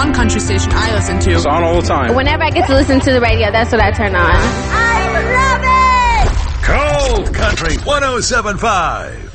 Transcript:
one country station I listen to. It's on all the time. Whenever I get to listen to the radio, that's what I turn on. I love it! Cold Country 107.5.